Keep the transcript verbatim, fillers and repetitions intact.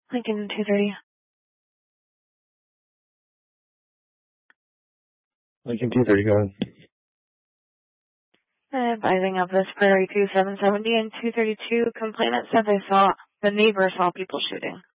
Lincoln two thirty. Lincoln two thirty, go ahead. Advising of this Prairie two seven seventy and two thirty-two, complainant said they saw, the neighbor saw people shooting.